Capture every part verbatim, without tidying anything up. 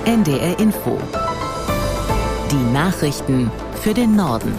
N D R Info. Die Nachrichten für den Norden.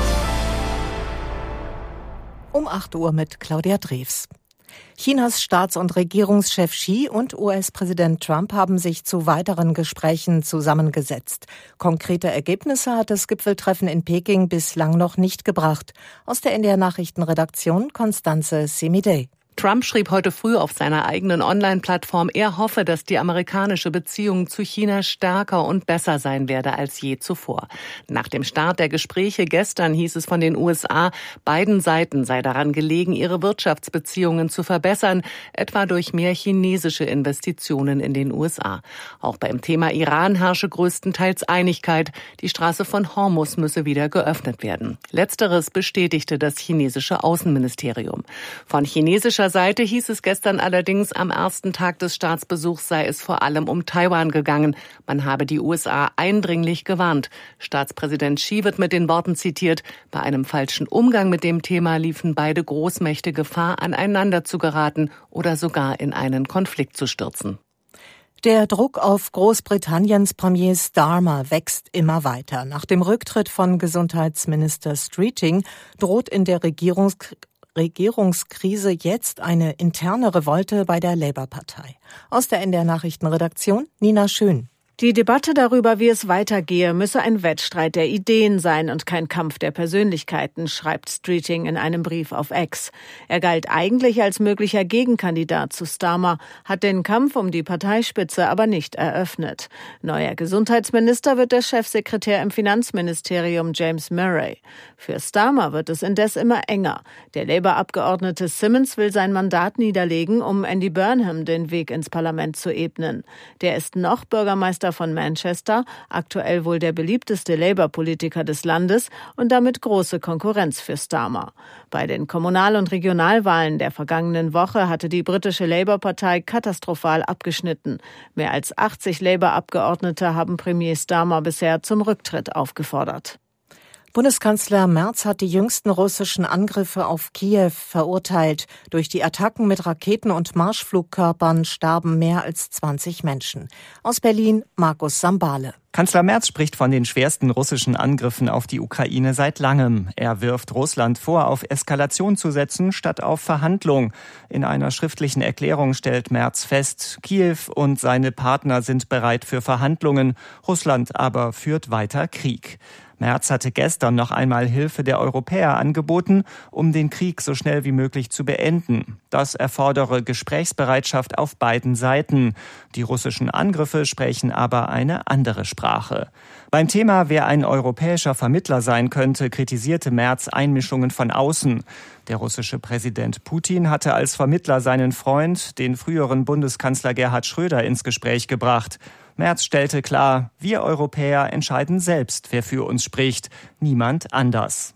Um acht Uhr mit Claudia Drews. Chinas Staats- und Regierungschef Xi und U S-Präsident Trump haben sich zu weiteren Gesprächen zusammengesetzt. Konkrete Ergebnisse hat das Gipfeltreffen in Peking bislang noch nicht gebracht. Aus der N D R-Nachrichtenredaktion Constanze Semidey. Trump schrieb heute früh auf seiner eigenen Online-Plattform, er hoffe, dass die amerikanische Beziehung zu China stärker und besser sein werde als je zuvor. Nach dem Start der Gespräche gestern hieß es von den U S A, beiden Seiten sei daran gelegen, ihre Wirtschaftsbeziehungen zu verbessern, etwa durch mehr chinesische Investitionen in den U S A. Auch beim Thema Iran herrsche größtenteils Einigkeit. Die Straße von Hormuz müsse wieder geöffnet werden. Letzteres bestätigte das chinesische Außenministerium. Von chinesischer Seite hieß es gestern allerdings, am ersten Tag des Staatsbesuchs sei es vor allem um Taiwan gegangen. Man habe die U S A eindringlich gewarnt. Staatspräsident Xi wird mit den Worten zitiert, bei einem falschen Umgang mit dem Thema liefen beide Großmächte Gefahr, aneinander zu geraten oder sogar in einen Konflikt zu stürzen. Der Druck auf Großbritanniens Premier Starmer wächst immer weiter. Nach dem Rücktritt von Gesundheitsminister Streeting droht in der Regierungs Regierungskrise jetzt eine interne Revolte bei der Labour-Partei. Aus der N D R-Nachrichtenredaktion Nina Schön. Die Debatte darüber, wie es weitergehe, müsse ein Wettstreit der Ideen sein und kein Kampf der Persönlichkeiten, schreibt Streeting in einem Brief auf X. Er galt eigentlich als möglicher Gegenkandidat zu Starmer, hat den Kampf um die Parteispitze aber nicht eröffnet. Neuer Gesundheitsminister wird der Chefsekretär im Finanzministerium James Murray. Für Starmer wird es indes immer enger. Der Labour-Abgeordnete Simmons will sein Mandat niederlegen, um Andy Burnham den Weg ins Parlament zu ebnen. Der ist noch Bürgermeister von Manchester, aktuell wohl der beliebteste Labour-Politiker des Landes und damit große Konkurrenz für Starmer. Bei den Kommunal- und Regionalwahlen der vergangenen Woche hatte die britische Labour-Partei katastrophal abgeschnitten. Mehr als achtzig Labour-Abgeordnete haben Premier Starmer bisher zum Rücktritt aufgefordert. Bundeskanzler Merz hat die jüngsten russischen Angriffe auf Kiew verurteilt. Durch die Attacken mit Raketen und Marschflugkörpern starben mehr als zwanzig Menschen. Aus Berlin Markus Sambale. Kanzler Merz spricht von den schwersten russischen Angriffen auf die Ukraine seit langem. Er wirft Russland vor, auf Eskalation zu setzen, statt auf Verhandlung. In einer schriftlichen Erklärung stellt Merz fest, Kiew und seine Partner sind bereit für Verhandlungen. Russland aber führt weiter Krieg. Merz hatte gestern noch einmal Hilfe der Europäer angeboten, um den Krieg so schnell wie möglich zu beenden. Das erfordere Gesprächsbereitschaft auf beiden Seiten. Die russischen Angriffe sprechen aber eine andere Sprache. Beim Thema, wer ein europäischer Vermittler sein könnte, kritisierte Merz Einmischungen von außen. Der russische Präsident Putin hatte als Vermittler seinen Freund, den früheren Bundeskanzler Gerhard Schröder, ins Gespräch gebracht. Merz stellte klar, wir Europäer entscheiden selbst, wer für uns spricht, niemand anders.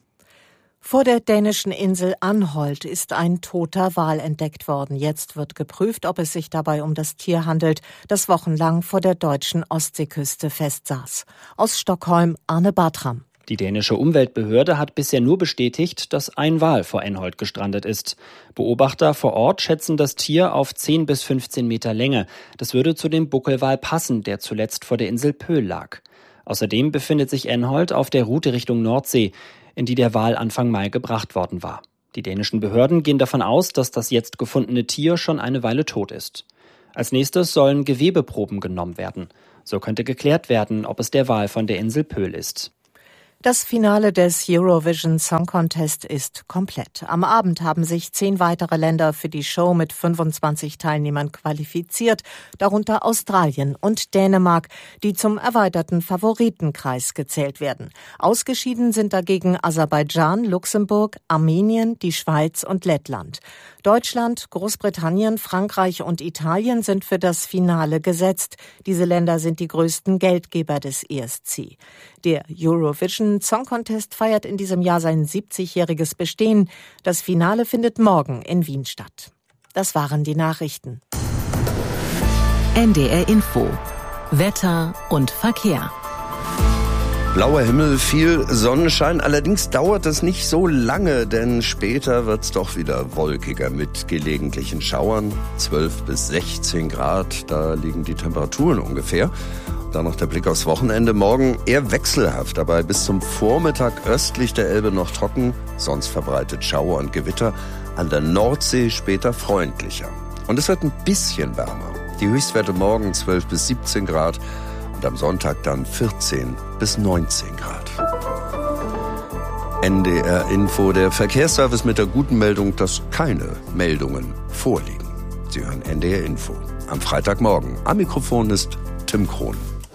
Vor der dänischen Insel Anholt ist ein toter Wal entdeckt worden. Jetzt wird geprüft, ob es sich dabei um das Tier handelt, das wochenlang vor der deutschen Ostseeküste festsaß. Aus Stockholm Arne Bartram. Die dänische Umweltbehörde hat bisher nur bestätigt, dass ein Wal vor Anholt gestrandet ist. Beobachter vor Ort schätzen das Tier auf zehn bis fünfzehn Meter Länge. Das würde zu dem Buckelwal passen, der zuletzt vor der Insel Pöhl lag. Außerdem befindet sich Anholt auf der Route Richtung Nordsee, in die der Wal Anfang Mai gebracht worden war. Die dänischen Behörden gehen davon aus, dass das jetzt gefundene Tier schon eine Weile tot ist. Als nächstes sollen Gewebeproben genommen werden. So könnte geklärt werden, ob es der Wal von der Insel Pöhl ist. Das Finale des Eurovision Song Contest ist komplett. Am Abend haben sich zehn weitere Länder für die Show mit fünfundzwanzig Teilnehmern qualifiziert, darunter Australien und Dänemark, die zum erweiterten Favoritenkreis gezählt werden. Ausgeschieden sind dagegen Aserbaidschan, Luxemburg, Armenien, die Schweiz und Lettland. Deutschland, Großbritannien, Frankreich und Italien sind für das Finale gesetzt. Diese Länder sind die größten Geldgeber des E S C. Der Eurovision Song Contest feiert in diesem Jahr sein siebzigjähriges Bestehen. Das Finale findet morgen in Wien statt. Das waren die Nachrichten. N D R Info. Wetter und Verkehr. Blauer Himmel, viel Sonnenschein. Allerdings dauert das nicht so lange, denn später wird's doch wieder wolkiger mit gelegentlichen Schauern. zwölf bis sechzehn Grad, da liegen die Temperaturen ungefähr. Dann noch der Blick aufs Wochenende. Morgen eher wechselhaft, dabei bis zum Vormittag östlich der Elbe noch trocken, sonst verbreitet Schauer und Gewitter. An der Nordsee später freundlicher. Und es wird ein bisschen wärmer. Die Höchstwerte morgen zwölf bis siebzehn Grad. Und am Sonntag dann vierzehn bis neunzehn Grad. N D R Info, der Verkehrsservice mit der guten Meldung, dass keine Meldungen vorliegen. Sie hören N D R Info am Freitagmorgen. Am Mikrofon ist Tim Krohn.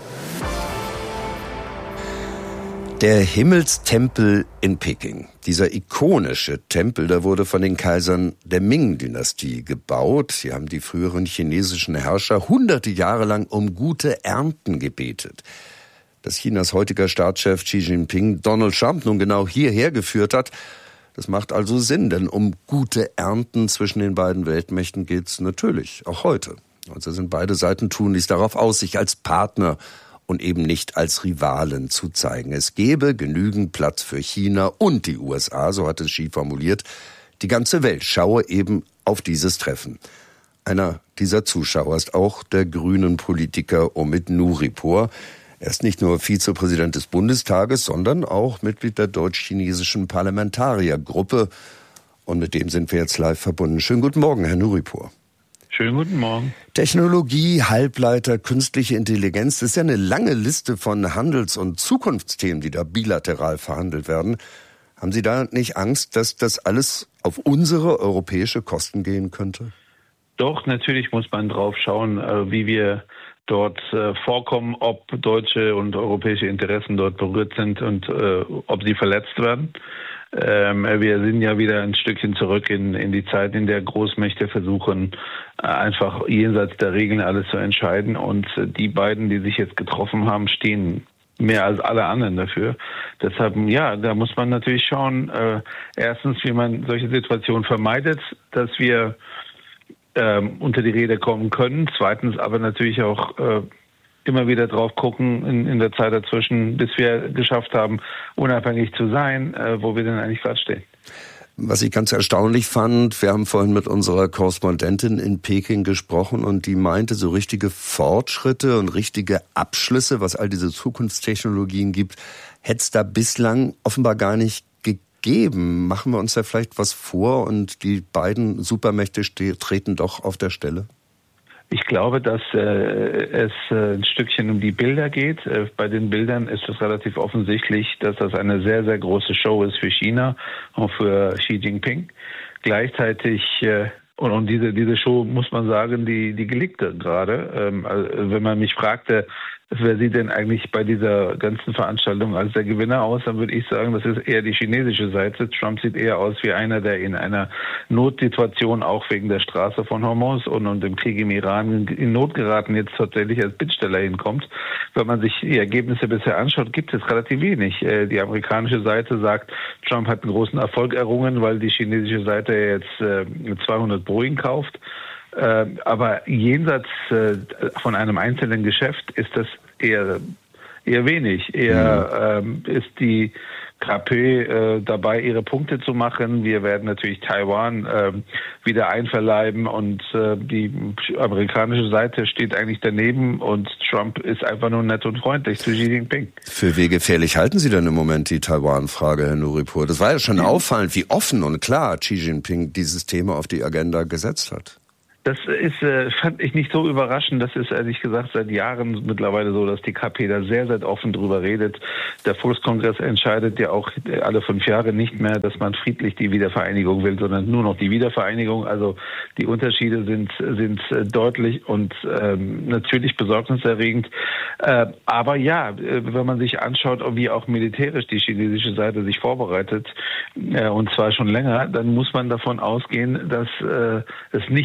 Der Himmelstempel in Peking. Dieser ikonische Tempel, der wurde von den Kaisern der Ming-Dynastie gebaut. Sie haben die früheren chinesischen Herrscher hunderte Jahre lang um gute Ernten gebetet. Dass Chinas heutiger Staatschef Xi Jinping Donald Trump nun genau hierher geführt hat, das macht also Sinn, denn um gute Ernten zwischen den beiden Weltmächten geht's natürlich, auch heute. Also sind beide Seiten tunlichst darauf aus, sich als Partner und eben nicht als Rivalen zu zeigen. Es gäbe genügend Platz für China und die U S A, so hat es Xi formuliert. Die ganze Welt schaue eben auf dieses Treffen. Einer dieser Zuschauer ist auch der grünen Politiker Omid Nuripur. Er ist nicht nur Vizepräsident des Bundestages, sondern auch Mitglied der deutsch-chinesischen Parlamentariergruppe. Und mit dem sind wir jetzt live verbunden. Schönen guten Morgen, Herr Nuripur. Schönen guten Morgen. Technologie, Halbleiter, künstliche Intelligenz, das ist ja eine lange Liste von Handels- und Zukunftsthemen, die da bilateral verhandelt werden. Haben Sie da nicht Angst, dass das alles auf unsere europäische Kosten gehen könnte? Doch, natürlich muss man drauf schauen, wie wir dort vorkommen, ob deutsche und europäische Interessen dort berührt sind und ob sie verletzt werden. Wir sind ja wieder ein Stückchen zurück in, in die Zeit, in der Großmächte versuchen, einfach jenseits der Regeln alles zu entscheiden. Und die beiden, die sich jetzt getroffen haben, stehen mehr als alle anderen dafür. Deshalb, ja, da muss man natürlich schauen, äh, erstens, wie man solche Situationen vermeidet, dass wir ähm, unter die Räder kommen können. Zweitens aber natürlich auch äh, immer wieder drauf gucken in, in der Zeit dazwischen, bis wir geschafft haben, unabhängig zu sein, äh, wo wir denn eigentlich gerade stehen. Was ich ganz erstaunlich fand, wir haben vorhin mit unserer Korrespondentin in Peking gesprochen und die meinte, so richtige Fortschritte und richtige Abschlüsse, was all diese Zukunftstechnologien gibt, hätte es da bislang offenbar gar nicht gegeben. Machen wir uns da vielleicht was vor und die beiden Supermächte ste- treten doch auf der Stelle? Ich glaube, dass äh, es äh, ein Stückchen um die Bilder geht. Äh, bei den Bildern ist es relativ offensichtlich, dass das eine sehr, sehr große Show ist für China und für Xi Jinping. Gleichzeitig, äh, und, und diese diese Show, muss man sagen, die die gelingt gerade. Ähm, also, wenn man mich fragte, wer sieht denn eigentlich bei dieser ganzen Veranstaltung als der Gewinner aus, dann würde ich sagen, das ist eher die chinesische Seite. Trump sieht eher aus wie einer, der in einer Notsituation, auch wegen der Straße von Hormuz und, und dem Krieg im Iran in Not geraten, jetzt tatsächlich als Bittsteller hinkommt. Wenn man sich die Ergebnisse bisher anschaut, gibt es relativ wenig. Die amerikanische Seite sagt, Trump hat einen großen Erfolg errungen, weil die chinesische Seite jetzt zweihundert Boeing kauft. Aber jenseits von einem einzelnen Geschäft ist das eher eher wenig. Eher mhm. ähm, ist die K P äh, dabei, ihre Punkte zu machen. Wir werden natürlich Taiwan äh, wieder einverleiben und äh, die amerikanische Seite steht eigentlich daneben und Trump ist einfach nur nett und freundlich zu Xi Jinping. Für wie gefährlich halten Sie denn im Moment die Taiwan-Frage, Herr Nuripur? Das war ja schon ja. auffallend, wie offen und klar Xi Jinping dieses Thema auf die Agenda gesetzt hat. Das ist, äh, fand ich nicht so überraschend. Das ist ehrlich gesagt seit Jahren mittlerweile so, dass die K P da sehr, sehr offen drüber redet. Der Volkskongress entscheidet ja auch alle fünf Jahre nicht mehr, dass man friedlich die Wiedervereinigung will, sondern nur noch die Wiedervereinigung. Also die Unterschiede sind sind deutlich und ähm, natürlich besorgniserregend. Äh, aber ja, wenn man sich anschaut, wie auch militärisch die chinesische Seite sich vorbereitet, äh, und zwar schon länger, dann muss man davon ausgehen, dass äh, es nicht zwingend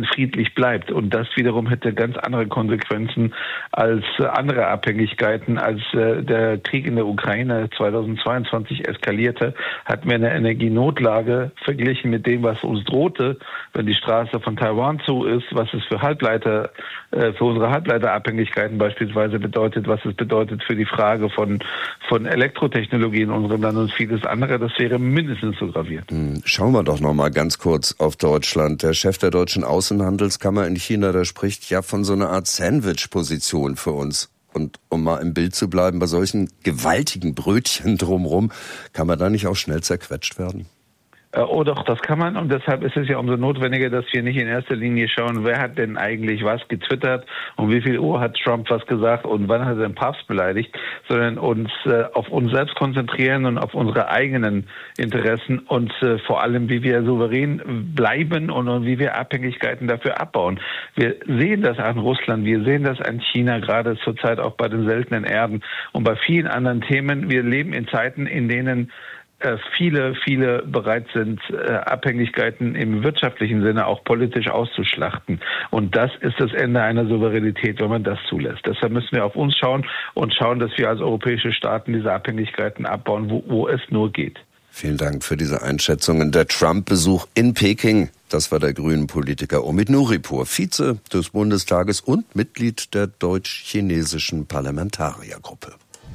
friedlich bleibt. Und das wiederum hätte ganz andere Konsequenzen als andere Abhängigkeiten. Als der Krieg in der Ukraine zweitausendzweiundzwanzig eskalierte, hatten wir eine Energienotlage verglichen mit dem, was uns drohte, wenn die Straße von Taiwan zu ist, was es für Halbleiter, für unsere Halbleiterabhängigkeiten beispielsweise bedeutet, was es bedeutet für die Frage von, von Elektrotechnologie in unserem Land und vieles andere. Das wäre mindestens so gravierend. Schauen wir doch noch mal ganz kurz auf Deutschland. Der Chef der Deutschen Außenhandelskammer in China, der spricht ja von so einer Art Sandwich-Position für uns. Und um mal im Bild zu bleiben, bei solchen gewaltigen Brötchen drumherum, kann man da nicht auch schnell zerquetscht werden? Oh doch, das kann man, und deshalb ist es ja umso notwendiger, dass wir nicht in erster Linie schauen, wer hat denn eigentlich was getwittert und wie viel Uhr hat Trump was gesagt und wann hat er den Papst beleidigt, sondern uns äh, auf uns selbst konzentrieren und auf unsere eigenen Interessen und äh, vor allem, wie wir souverän bleiben und, und wie wir Abhängigkeiten dafür abbauen. Wir sehen das an Russland, wir sehen das an China, gerade zurzeit auch bei den seltenen Erden und bei vielen anderen Themen. Wir leben in Zeiten, in denen viele, viele bereit sind, Abhängigkeiten im wirtschaftlichen Sinne auch politisch auszuschlachten. Und das ist das Ende einer Souveränität, wenn man das zulässt. Deshalb müssen wir auf uns schauen und schauen, dass wir als europäische Staaten diese Abhängigkeiten abbauen, wo, wo es nur geht. Vielen Dank für diese Einschätzungen. Der Trump-Besuch in Peking, das war der grünen Politiker Omid Nuripur, Vize des Bundestages und Mitglied der deutsch-chinesischen Parlamentariergruppe.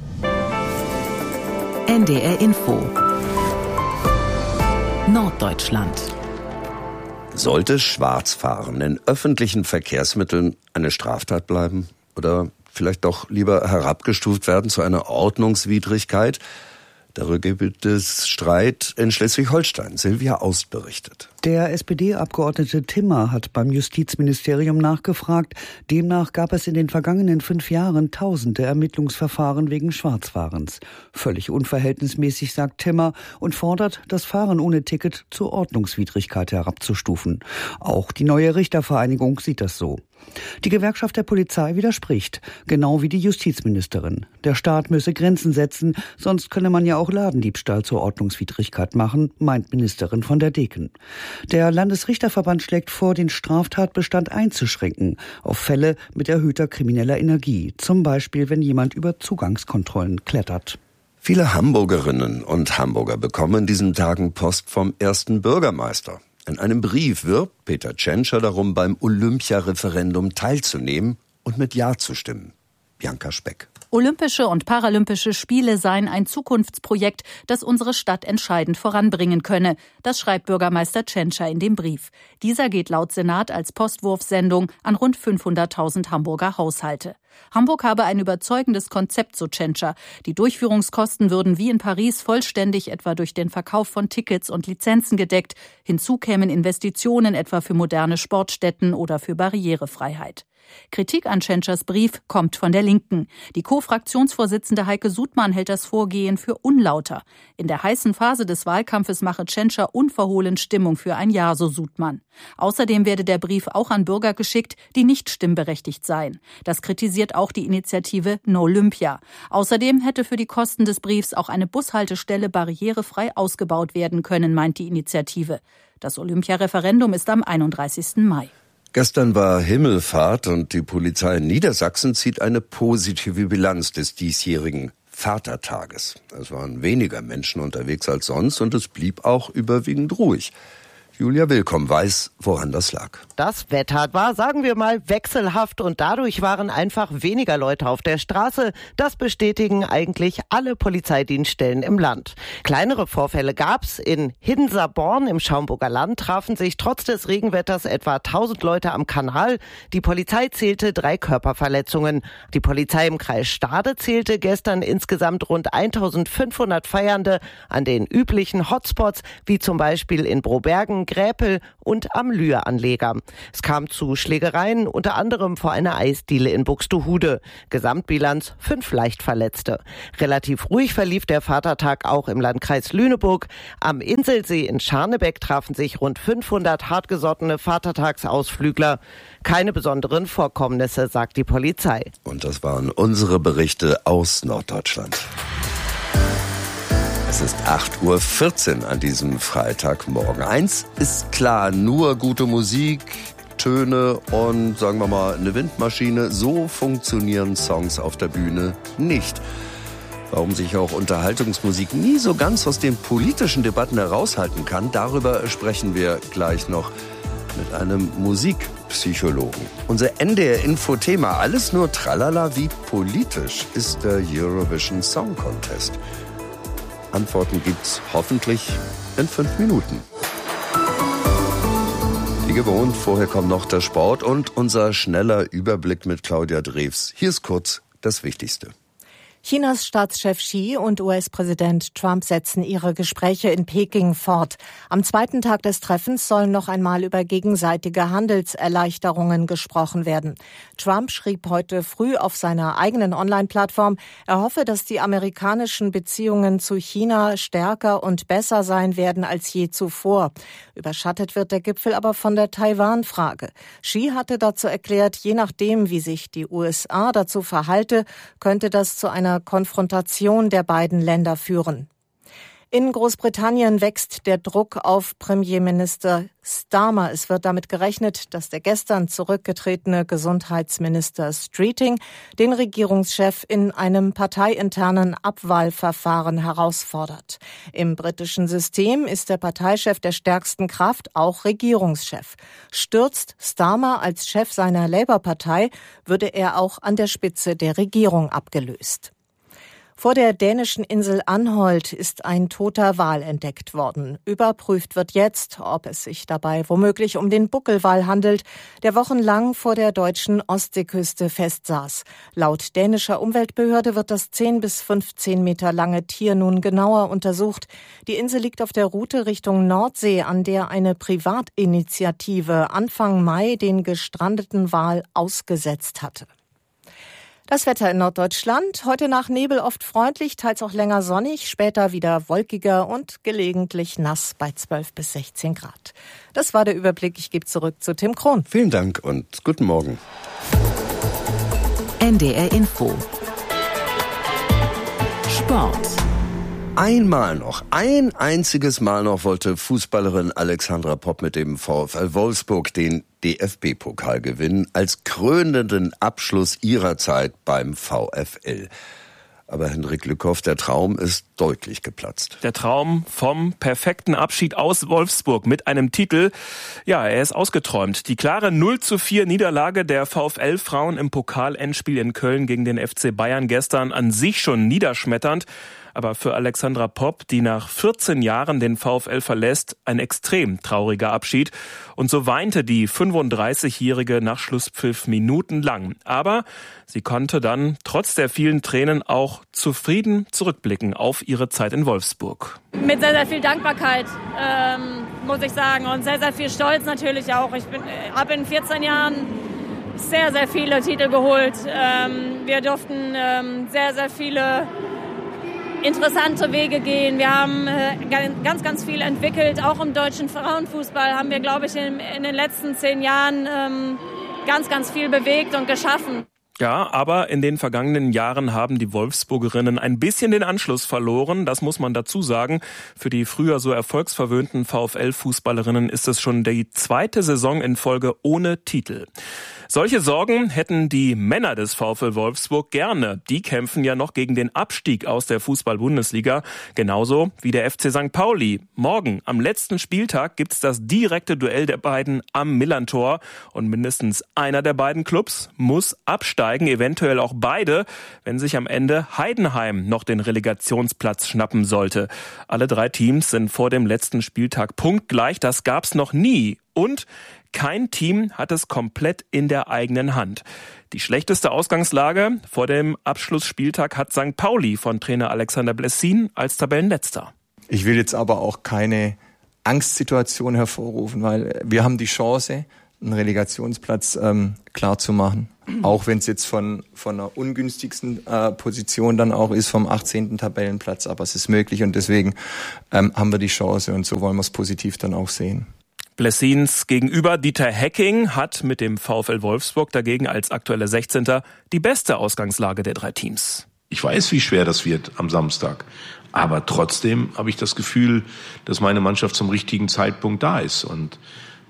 N D R Info Norddeutschland. Sollte Schwarzfahren in öffentlichen Verkehrsmitteln eine Straftat bleiben? Oder vielleicht doch lieber herabgestuft werden zu einer Ordnungswidrigkeit? Darüber gibt es Streit in Schleswig-Holstein. Silvia Aust berichtet. Der S P D-Abgeordnete Timmer hat beim Justizministerium nachgefragt. Demnach gab es in den vergangenen fünf Jahren tausende Ermittlungsverfahren wegen Schwarzfahrens. Völlig unverhältnismäßig, sagt Timmer, und fordert, das Fahren ohne Ticket zur Ordnungswidrigkeit herabzustufen. Auch die neue Richtervereinigung sieht das so. Die Gewerkschaft der Polizei widerspricht, genau wie die Justizministerin. Der Staat müsse Grenzen setzen, sonst könne man ja auch Ladendiebstahl zur Ordnungswidrigkeit machen, meint Ministerin von der Deken. Der Landesrichterverband schlägt vor, den Straftatbestand einzuschränken auf Fälle mit erhöhter krimineller Energie, zum Beispiel wenn jemand über Zugangskontrollen klettert. Viele Hamburgerinnen und Hamburger bekommen in diesen Tagen Post vom ersten Bürgermeister. In einem Brief wirbt Peter Tschentscher darum, beim Olympia-Referendum teilzunehmen und mit Ja zu stimmen. Bianca Speck. Olympische und Paralympische Spiele seien ein Zukunftsprojekt, das unsere Stadt entscheidend voranbringen könne. Das schreibt Bürgermeister Tschentscher in dem Brief. Dieser geht laut Senat als Postwurfsendung an rund fünfhunderttausend Hamburger Haushalte. Hamburg habe ein überzeugendes Konzept, so Tschentscher. Die Durchführungskosten würden wie in Paris vollständig etwa durch den Verkauf von Tickets und Lizenzen gedeckt. Hinzu kämen Investitionen etwa für moderne Sportstätten oder für Barrierefreiheit. Kritik an Tschentschers Brief kommt von der Linken. Die Co-Fraktionsvorsitzende Heike Sudmann hält das Vorgehen für unlauter. In der heißen Phase des Wahlkampfes mache Tschentscher unverhohlen Stimmung für ein Ja, so Sudmann. Außerdem werde der Brief auch an Bürger geschickt, die nicht stimmberechtigt seien. Das kritisiert auch die Initiative No Olympia. Außerdem hätte für die Kosten des Briefs auch eine Bushaltestelle barrierefrei ausgebaut werden können, meint die Initiative. Das Olympia-Referendum ist am einunddreißigsten Mai. Gestern war Himmelfahrt und die Polizei in Niedersachsen zieht eine positive Bilanz des diesjährigen Vatertages. Es waren weniger Menschen unterwegs als sonst und es blieb auch überwiegend ruhig. Julia Willkomm weiß, woran das lag. Das Wetter war, sagen wir mal, wechselhaft und dadurch waren einfach weniger Leute auf der Straße. Das bestätigen eigentlich alle Polizeidienststellen im Land. Kleinere Vorfälle gab's. In Hiddenser-Born im Schaumburger Land trafen sich trotz des Regenwetters etwa tausend Leute am Kanal. Die Polizei zählte drei Körperverletzungen. Die Polizei im Kreis Stade zählte gestern insgesamt rund eintausendfünfhundert Feiernde an den üblichen Hotspots, wie zum Beispiel in Brobergen, Gräpel und am Lühr-Anleger. Es kam zu Schlägereien, unter anderem vor einer Eisdiele in Buxtehude. Gesamtbilanz fünf Leichtverletzte. Relativ ruhig verlief der Vatertag auch im Landkreis Lüneburg. Am Inselsee in Scharnebeck trafen sich rund fünfhundert hartgesottene Vatertagsausflügler. Keine besonderen Vorkommnisse, sagt die Polizei. Und das waren unsere Berichte aus Norddeutschland. Es ist acht Uhr vierzehn an diesem Freitagmorgen. Eins ist klar, nur gute Musik, Töne und, sagen wir mal, eine Windmaschine. So funktionieren Songs auf der Bühne nicht. Warum sich auch Unterhaltungsmusik nie so ganz aus den politischen Debatten heraushalten kann, darüber sprechen wir gleich noch mit einem Musikpsychologen. Unser N D R-Info-Thema, alles nur tralala, wie politisch ist der Eurovision Song Contest? Antworten gibt's hoffentlich in fünf Minuten. Wie gewohnt, vorher kommt noch der Sport und unser schneller Überblick mit Claudia Drews. Hier ist kurz das Wichtigste. Chinas Staatschef Xi und U S-Präsident Trump setzen ihre Gespräche in Peking fort. Am zweiten Tag des Treffens sollen noch einmal über gegenseitige Handelserleichterungen gesprochen werden. Trump schrieb heute früh auf seiner eigenen Online-Plattform, er hoffe, dass die amerikanischen Beziehungen zu China stärker und besser sein werden als je zuvor. Überschattet wird der Gipfel aber von der Taiwan-Frage. Xi hatte dazu erklärt, je nachdem, wie sich die U S A dazu verhalte, könnte das zu einer Konfrontation der beiden Länder führen. In Großbritannien wächst der Druck auf Premierminister Starmer. Es wird damit gerechnet, dass der gestern zurückgetretene Gesundheitsminister Streeting den Regierungschef in einem parteiinternen Abwahlverfahren herausfordert. Im britischen System ist der Parteichef der stärksten Kraft auch Regierungschef. Stürzt Starmer als Chef seiner Labour-Partei, würde er auch an der Spitze der Regierung abgelöst. Vor der dänischen Insel Anholt ist ein toter Wal entdeckt worden. Überprüft wird jetzt, ob es sich dabei womöglich um den Buckelwal handelt, der wochenlang vor der deutschen Ostseeküste festsaß. Laut dänischer Umweltbehörde wird das zehn bis fünfzehn Meter lange Tier nun genauer untersucht. Die Insel liegt auf der Route Richtung Nordsee, an der eine Privatinitiative Anfang Mai den gestrandeten Wal ausgesetzt hatte. Das Wetter in Norddeutschland. Heute nach Nebel oft freundlich, teils auch länger sonnig, später wieder wolkiger und gelegentlich nass bei zwölf bis sechzehn Grad. Das war der Überblick. Ich gebe zurück zu Tim Krohn. Vielen Dank und guten Morgen. N D R Info. Sport. Einmal noch, ein einziges Mal noch wollte Fußballerin Alexandra Popp mit dem VfL Wolfsburg den D F B-Pokal gewinnen, als krönenden Abschluss ihrer Zeit beim VfL. Aber Henrik Lückhoff, der Traum ist deutlich geplatzt. Der Traum vom perfekten Abschied aus Wolfsburg mit einem Titel, ja, er ist ausgeträumt. Die klare null zu vier Niederlage der VfL-Frauen im Pokal-Endspiel in Köln gegen den F C Bayern gestern an sich schon niederschmetternd. Aber für Alexandra Popp, die nach vierzehn Jahren den VfL verlässt, ein extrem trauriger Abschied. Und so weinte die fünfunddreißigjährige nach Schlusspfiff minutenlang. Aber sie konnte dann trotz der vielen Tränen auch zufrieden zurückblicken auf ihre Zeit in Wolfsburg. Mit sehr, sehr viel Dankbarkeit, ähm, muss ich sagen. Und sehr, sehr viel Stolz natürlich auch. Ich bin, habe in vierzehn Jahren sehr, sehr viele Titel geholt. Ähm, wir durften ähm, sehr, sehr viele interessante Wege gehen. Wir haben äh, ganz, ganz viel entwickelt. Auch im deutschen Frauenfußball haben wir, glaube ich, in, in den letzten zehn Jahren ähm, ganz, ganz viel bewegt und geschaffen. Ja, aber in den vergangenen Jahren haben die Wolfsburgerinnen ein bisschen den Anschluss verloren. Das muss man dazu sagen. Für die früher so erfolgsverwöhnten VfL-Fußballerinnen ist es schon die zweite Saison in Folge ohne Titel. Solche Sorgen hätten die Männer des VfL Wolfsburg gerne. Die kämpfen ja noch gegen den Abstieg aus der Fußball-Bundesliga, genauso wie der F C Sankt Pauli. Morgen, am letzten Spieltag, gibt's das direkte Duell der beiden am Millantor. Und mindestens einer der beiden Clubs muss absteigen, eventuell auch beide, wenn sich am Ende Heidenheim noch den Relegationsplatz schnappen sollte. Alle drei Teams sind vor dem letzten Spieltag punktgleich. Das gab's noch nie. Und kein Team hat es komplett in der eigenen Hand. Die schlechteste Ausgangslage vor dem Abschlussspieltag hat Sankt Pauli von Trainer Alexander Blessin als Tabellenletzter. Ich will jetzt aber auch keine Angstsituation hervorrufen, weil wir haben die Chance, einen Relegationsplatz ähm, klar zu machen. Auch wenn es jetzt von, von einer ungünstigsten äh, Position dann auch ist, vom achtzehnten Tabellenplatz. Aber es ist möglich und deswegen ähm, haben wir die Chance und so wollen wir es positiv dann auch sehen. Blessins Gegenüber Dieter Hecking hat mit dem VfL Wolfsburg dagegen als aktueller sechzehnter die beste Ausgangslage der drei Teams. Ich weiß, wie schwer das wird am Samstag. Aber trotzdem habe ich das Gefühl, dass meine Mannschaft zum richtigen Zeitpunkt da ist. Und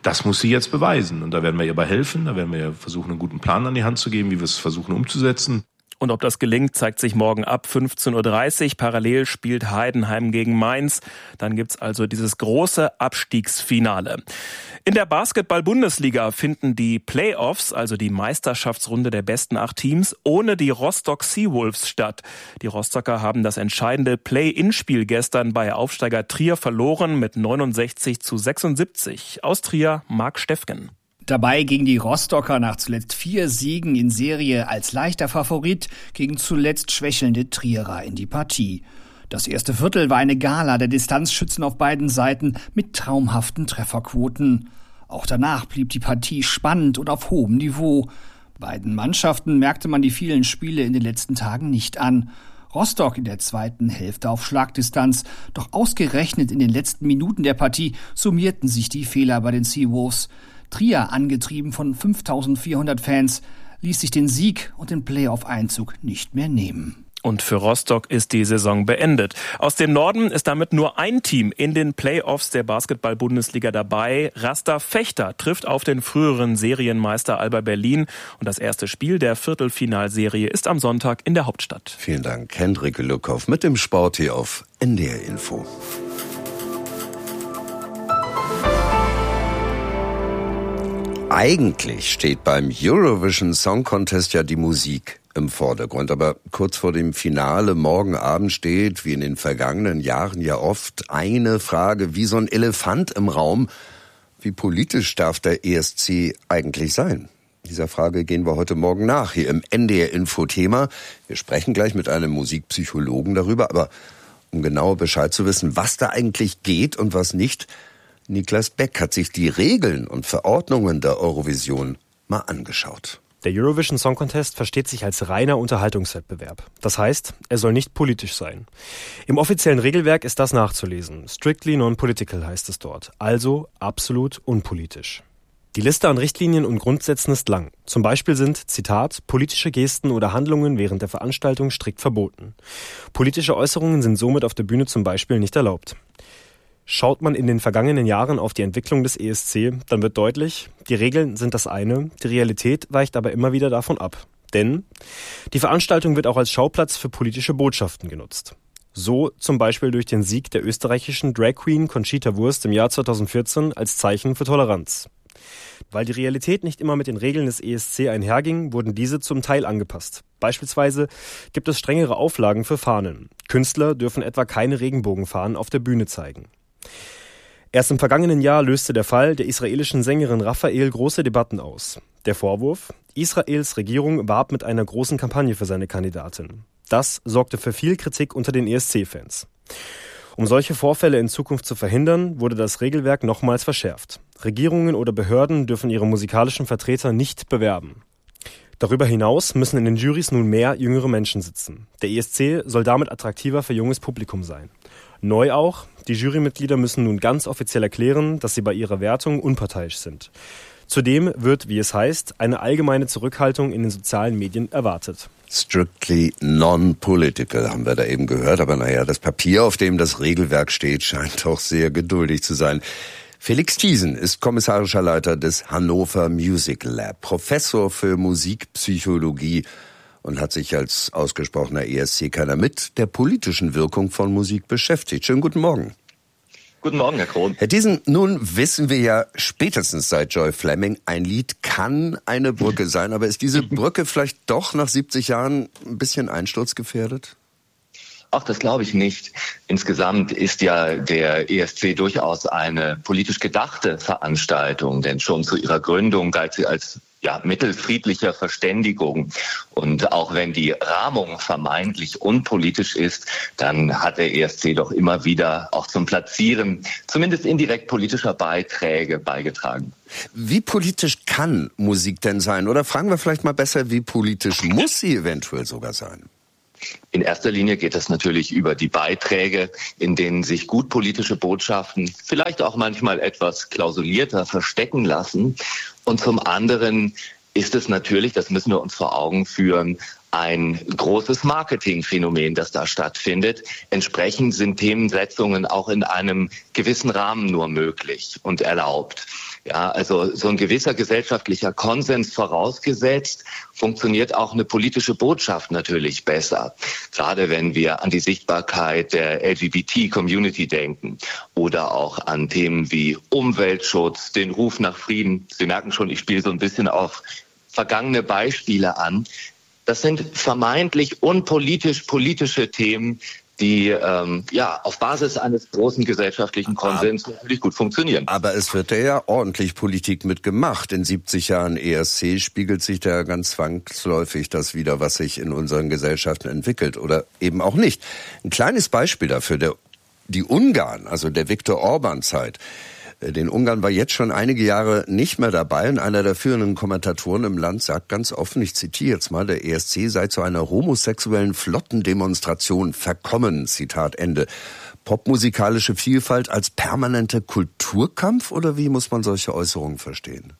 Das muss sie jetzt beweisen. Und da werden wir ihr bei helfen. Da werden wir versuchen, einen guten Plan an die Hand zu geben, wie wir es versuchen umzusetzen. Und ob das gelingt, zeigt sich morgen ab fünfzehn Uhr dreißig. Parallel spielt Heidenheim gegen Mainz. Dann gibt's also dieses große Abstiegsfinale. In der Basketball-Bundesliga finden die Playoffs, also die Meisterschaftsrunde der besten acht Teams, ohne die Rostock Seawolves statt. Die Rostocker haben das entscheidende Play-In-Spiel gestern bei Aufsteiger Trier verloren mit neunundsechzig zu sechsundsiebzig. Aus Trier, Marc Steffgen. Dabei gegen die Rostocker nach zuletzt vier Siegen in Serie als leichter Favorit gegen zuletzt schwächelnde Trierer in die Partie. Das erste Viertel war eine Gala der Distanzschützen auf beiden Seiten mit traumhaften Trefferquoten. Auch danach blieb die Partie spannend und auf hohem Niveau. Beiden Mannschaften merkte man die vielen Spiele in den letzten Tagen nicht an. Rostock in der zweiten Hälfte auf Schlagdistanz, doch ausgerechnet in den letzten Minuten der Partie summierten sich die Fehler bei den Seawolves. Trier, angetrieben von fünftausendvierhundert Fans, ließ sich den Sieg und den Playoff-Einzug nicht mehr nehmen. Und für Rostock ist die Saison beendet. Aus dem Norden ist damit nur ein Team in den Playoffs der Basketball-Bundesliga dabei. Raster Fechter trifft auf den früheren Serienmeister Alba Berlin. Und das erste Spiel der Viertelfinalserie ist am Sonntag in der Hauptstadt. Vielen Dank, Hendrik Lückhoff mit dem Sport hier auf N D R Info. Eigentlich steht beim Eurovision Song Contest ja die Musik im Vordergrund, aber kurz vor dem Finale morgen Abend steht, wie in den vergangenen Jahren ja oft, eine Frage wie so ein Elefant im Raum: Wie politisch darf der E S C eigentlich sein? Dieser Frage gehen wir heute Morgen nach, hier im N D R Info-Thema. Wir sprechen gleich mit einem Musikpsychologen darüber, aber um genau Bescheid zu wissen, was da eigentlich geht und was nicht, Niklas Beck hat sich die Regeln und Verordnungen der Eurovision mal angeschaut. Der Eurovision Song Contest versteht sich als reiner Unterhaltungswettbewerb. Das heißt, er soll nicht politisch sein. Im offiziellen Regelwerk ist das nachzulesen. Strictly non-political heißt es dort, also absolut unpolitisch. Die Liste an Richtlinien und Grundsätzen ist lang. Zum Beispiel sind, Zitat, politische Gesten oder Handlungen während der Veranstaltung strikt verboten. Politische Äußerungen sind somit auf der Bühne zum Beispiel nicht erlaubt. Schaut man in den vergangenen Jahren auf die Entwicklung des E S C, dann wird deutlich, die Regeln sind das eine, die Realität weicht aber immer wieder davon ab. Denn die Veranstaltung wird auch als Schauplatz für politische Botschaften genutzt. So zum Beispiel durch den Sieg der österreichischen Drag Queen Conchita Wurst im Jahr zweitausendvierzehn als Zeichen für Toleranz. Weil die Realität nicht immer mit den Regeln des E S C einherging, wurden diese zum Teil angepasst. Beispielsweise gibt es strengere Auflagen für Fahnen. Künstler dürfen etwa keine Regenbogenfahnen auf der Bühne zeigen. Erst im vergangenen Jahr löste der Fall der israelischen Sängerin Raphael große Debatten aus. Der Vorwurf: Israels Regierung warb mit einer großen Kampagne für seine Kandidatin. Das sorgte für viel Kritik unter den E S C-Fans. Um solche Vorfälle in Zukunft zu verhindern, wurde das Regelwerk nochmals verschärft. Regierungen oder Behörden dürfen ihre musikalischen Vertreter nicht bewerben. Darüber hinaus müssen in den Jurys nun mehr jüngere Menschen sitzen. Der E S C soll damit attraktiver für junges Publikum sein. Neu auch, die Jurymitglieder müssen nun ganz offiziell erklären, dass sie bei ihrer Wertung unparteiisch sind. Zudem wird, wie es heißt, eine allgemeine Zurückhaltung in den sozialen Medien erwartet. Strictly non-political haben wir da eben gehört, aber naja, das Papier, auf dem das Regelwerk steht, scheint doch sehr geduldig zu sein. Felix Thiesen ist kommissarischer Leiter des Hannover Music Lab, Professor für Musikpsychologie und hat sich als ausgesprochener E S C-Kenner mit der politischen Wirkung von Musik beschäftigt. Schönen guten Morgen. Guten Morgen, Herr Krohn. Herr Thiesen, nun wissen wir ja spätestens seit Joy Fleming, ein Lied kann eine Brücke sein, aber ist diese Brücke vielleicht doch nach siebzig Jahren ein bisschen einsturzgefährdet? Ach, das glaube ich nicht. Insgesamt ist ja der E S C durchaus eine politisch gedachte Veranstaltung, denn schon zu ihrer Gründung galt sie als ja, Mittel friedlicher Verständigung. Und auch wenn die Rahmung vermeintlich unpolitisch ist, dann hat der E S C doch immer wieder auch zum Platzieren zumindest indirekt politischer Beiträge beigetragen. Wie politisch kann Musik denn sein? Oder fragen wir vielleicht mal besser, wie politisch muss sie eventuell sogar sein? In erster Linie geht es natürlich über die Beiträge, in denen sich gut politische Botschaften vielleicht auch manchmal etwas klausulierter verstecken lassen. Und zum anderen ist es natürlich, das müssen wir uns vor Augen führen, ein großes Marketingphänomen, das da stattfindet. Entsprechend sind Themensetzungen auch in einem gewissen Rahmen nur möglich und erlaubt. Ja, also so ein gewisser gesellschaftlicher Konsens vorausgesetzt, funktioniert auch eine politische Botschaft natürlich besser. Gerade wenn wir an die Sichtbarkeit der L G B T-Community denken oder auch an Themen wie Umweltschutz, den Ruf nach Frieden. Sie merken schon, ich spiele so ein bisschen auf vergangene Beispiele an. Das sind vermeintlich unpolitisch politische Themen, die ähm, ja auf Basis eines großen gesellschaftlichen Konsens natürlich gut funktionieren. Aber es wird ja ordentlich Politik mitgemacht. In siebzig Jahren E S C spiegelt sich da ganz zwangsläufig das wider, was sich in unseren Gesellschaften entwickelt oder eben auch nicht. Ein kleines Beispiel dafür, der, die Ungarn, also der Viktor Orban-Zeit. Den Ungarn war jetzt schon einige Jahre nicht mehr dabei und einer der führenden Kommentatoren im Land sagt ganz offen, ich zitiere jetzt mal, der E S C sei zu einer homosexuellen Flottendemonstration verkommen, Zitat Ende. Popmusikalische Vielfalt als permanenter Kulturkampf oder wie muss man solche Äußerungen verstehen?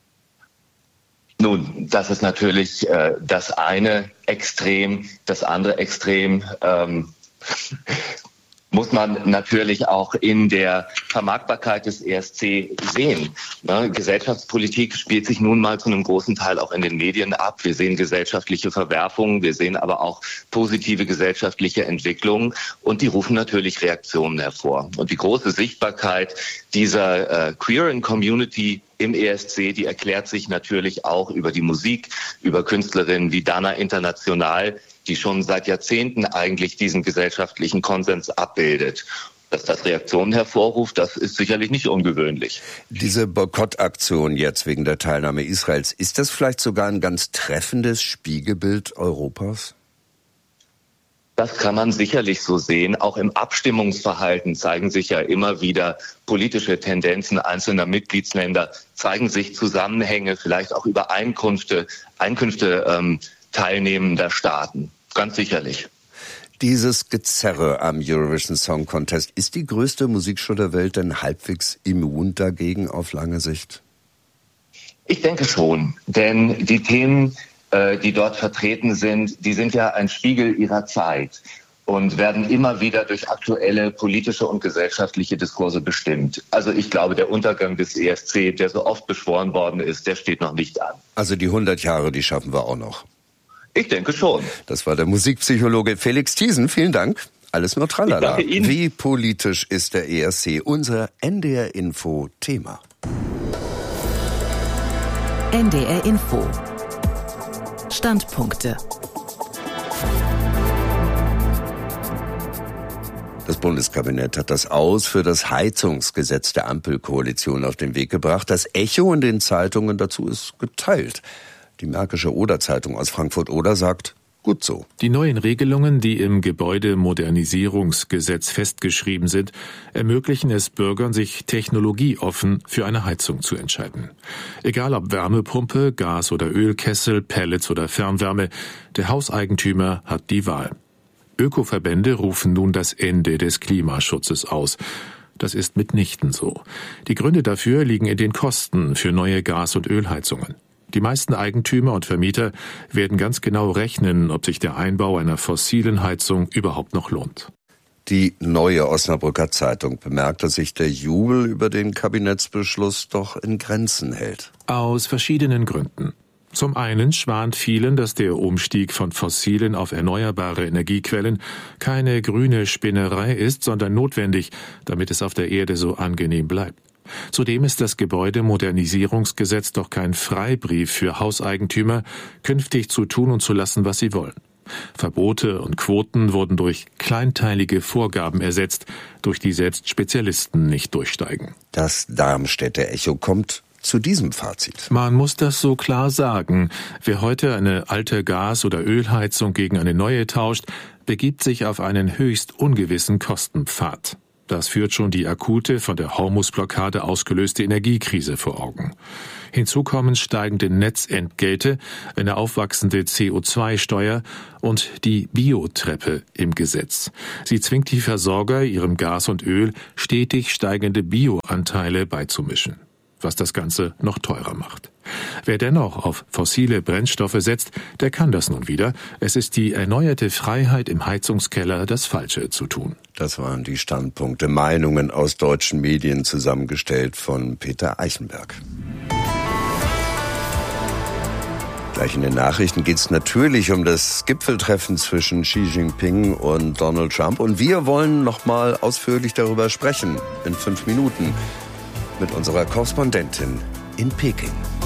Nun, das ist natürlich äh, das eine Extrem, das andere Extrem ähm, muss man natürlich auch in der Vermarktbarkeit des E S C sehen. Ne? Gesellschaftspolitik spielt sich nun mal zu einem großen Teil auch in den Medien ab. Wir sehen gesellschaftliche Verwerfungen, wir sehen aber auch positive gesellschaftliche Entwicklungen und die rufen natürlich Reaktionen hervor. Und die große Sichtbarkeit dieser äh, queeren Community im E S C, die erklärt sich natürlich auch über die Musik, über Künstlerinnen wie Dana International, die schon seit Jahrzehnten eigentlich diesen gesellschaftlichen Konsens abbildet. Dass das Reaktionen hervorruft, das ist sicherlich nicht ungewöhnlich. Diese Boykottaktion jetzt wegen der Teilnahme Israels, ist das vielleicht sogar ein ganz treffendes Spiegelbild Europas? Das kann man sicherlich so sehen. Auch im Abstimmungsverhalten zeigen sich ja immer wieder politische Tendenzen einzelner Mitgliedsländer, zeigen sich Zusammenhänge, vielleicht auch Übereinkünfte, Einkünfte ähm, teilnehmender Staaten. Ganz sicherlich. Dieses Gezerre am Eurovision Song Contest, ist die größte Musikshow der Welt denn halbwegs immun dagegen auf lange Sicht? Ich denke schon, denn die Themen, äh, die dort vertreten sind, die sind ja ein Spiegel ihrer Zeit und werden immer wieder durch aktuelle politische und gesellschaftliche Diskurse bestimmt. Also ich glaube, der Untergang des E S C, der so oft beschworen worden ist, der steht noch nicht an. Also die hundert Jahre, die schaffen wir auch noch. Ich denke schon. Das war der Musikpsychologe Felix Thiesen. Vielen Dank. Alles nur Tralala. Wie politisch ist der E S C? Unser N D R Info Thema. N D R Info. Standpunkte. Das Bundeskabinett hat das Aus für das Heizungsgesetz der Ampelkoalition auf den Weg gebracht. Das Echo in den Zeitungen dazu ist geteilt. Die Märkische Oder-Zeitung aus Frankfurt-Oder sagt, gut so. Die neuen Regelungen, die im Gebäudemodernisierungsgesetz festgeschrieben sind, ermöglichen es Bürgern, sich technologieoffen für eine Heizung zu entscheiden. Egal ob Wärmepumpe, Gas- oder Ölkessel, Pellets oder Fernwärme, der Hauseigentümer hat die Wahl. Ökoverbände rufen nun das Ende des Klimaschutzes aus. Das ist mitnichten so. Die Gründe dafür liegen in den Kosten für neue Gas- und Ölheizungen. Die meisten Eigentümer und Vermieter werden ganz genau rechnen, ob sich der Einbau einer fossilen Heizung überhaupt noch lohnt. Die Neue Osnabrücker Zeitung bemerkt, dass sich der Jubel über den Kabinettsbeschluss doch in Grenzen hält. Aus verschiedenen Gründen. Zum einen schwant vielen, dass der Umstieg von fossilen auf erneuerbare Energiequellen keine grüne Spinnerei ist, sondern notwendig, damit es auf der Erde so angenehm bleibt. Zudem ist das Gebäudemodernisierungsgesetz doch kein Freibrief für Hauseigentümer, künftig zu tun und zu lassen, was sie wollen. Verbote und Quoten wurden durch kleinteilige Vorgaben ersetzt, durch die selbst Spezialisten nicht durchsteigen. Das Darmstädter Echo kommt zu diesem Fazit. Man muss das so klar sagen. Wer heute eine alte Gas- oder Ölheizung gegen eine neue tauscht, begibt sich auf einen höchst ungewissen Kostenpfad. Das führt schon die akute, von der Hormuzblockade ausgelöste Energiekrise vor Augen. Hinzu kommen steigende Netzentgelte, eine aufwachsende C O zwei Steuer und die Biotreppe im Gesetz. Sie zwingt die Versorger, ihrem Gas und Öl stetig steigende Bioanteile beizumischen, was das Ganze noch teurer macht. Wer dennoch auf fossile Brennstoffe setzt, der kann das nun wieder. Es ist die erneuerte Freiheit im Heizungskeller, das Falsche zu tun. Das waren die Standpunkte, Meinungen aus deutschen Medien, zusammengestellt von Peter Eichenberg. Gleich in den Nachrichten geht es natürlich um das Gipfeltreffen zwischen Xi Jinping und Donald Trump. Und wir wollen noch mal ausführlich darüber sprechen, in fünf Minuten, mit unserer Korrespondentin in Peking.